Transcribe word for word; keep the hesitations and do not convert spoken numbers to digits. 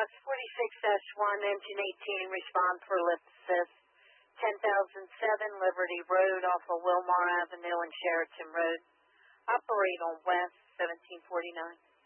S forty-six dash one, engine eighteen, respond for lift assist. ten thousand seven Liberty Road off of Wilmar Avenue and Sheraton Road. Operate on West seventeen forty-nine.